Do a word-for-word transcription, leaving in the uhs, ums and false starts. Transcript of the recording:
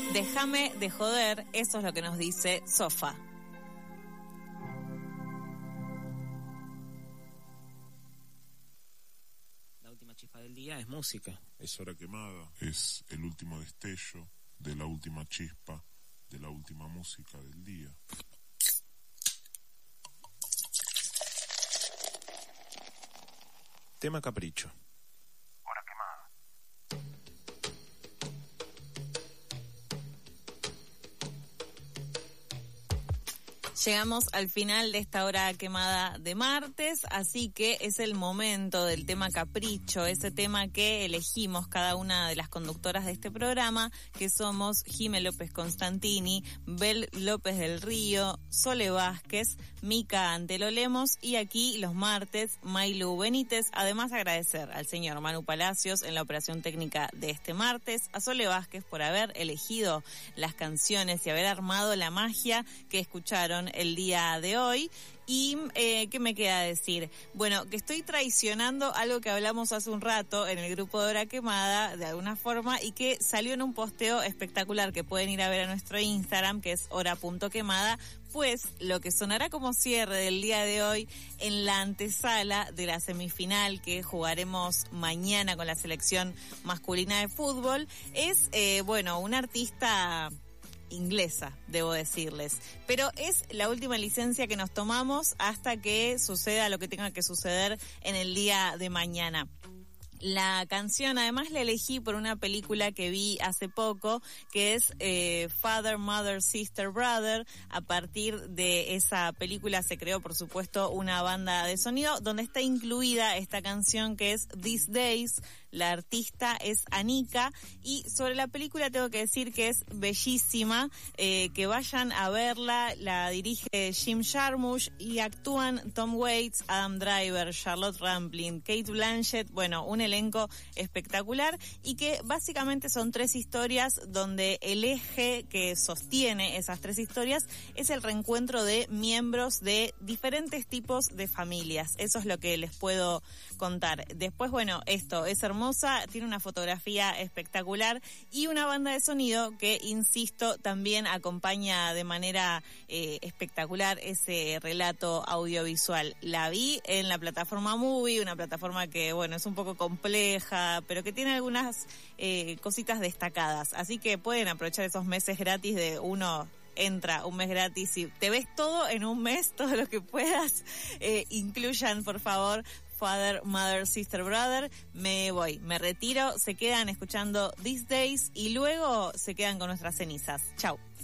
Déjame de joder, eso es lo que nos dice Sofa. La última chispa del día es música. Es hora quemada, es el último destello de la última chispa, de la última música del día. Tema capricho. Hora quemada. Llegamos al final de esta hora quemada de martes, así que es el momento del tema capricho, ese tema que elegimos cada una de las conductoras de este programa, que somos Jime López Constantini, Bel López del Río, Sole Vázquez, Mica Antelolemos y aquí los martes Mailu Benítez. Además agradecer al señor Manu Palacios en la operación técnica de este martes, a Sole Vázquez por haber elegido las canciones y haber armado la magia que escucharon el día de hoy. Y, eh, ¿qué me queda decir? Bueno, que estoy traicionando algo que hablamos hace un rato en el grupo de Hora Quemada, de alguna forma, y que salió en un posteo espectacular que pueden ir a ver a nuestro Instagram, que es hora.quemada, pues lo que sonará como cierre del día de hoy en la antesala de la semifinal que jugaremos mañana con la selección masculina de fútbol, es, eh, bueno, un artista inglesa, debo decirles, pero es la última licencia que nos tomamos hasta que suceda lo que tenga que suceder en el día de mañana. La canción además la elegí por una película que vi hace poco, que es eh, Father, Mother, Sister, Brother. A partir de esa película se creó, por supuesto, una banda de sonido donde está incluida esta canción que es These Days. La artista es Anika y sobre la película tengo que decir que es bellísima, eh, que vayan a verla. La dirige Jim Jarmusch y actúan Tom Waits, Adam Driver, Charlotte Rampling, Kate Blanchett, bueno, un elenco espectacular, y que básicamente son tres historias donde el eje que sostiene esas tres historias es el reencuentro de miembros de diferentes tipos de familias. Eso es lo que les puedo contar. Después, bueno, esto es hermosa, tiene una fotografía espectacular y una banda de sonido que, insisto, también acompaña de manera eh, espectacular ese relato audiovisual. La vi en la plataforma Movie, una plataforma que, bueno, es un poco compleja, pero que tiene algunas eh, cositas destacadas. Así que pueden aprovechar esos meses gratis de uno... Entra un mes gratis y te ves todo en un mes, todo lo que puedas. Eh, incluyan, por favor, Father, Mother, Sister, Brother. Me voy, me retiro, se quedan escuchando These Days y luego se quedan con nuestras cenizas. Chau.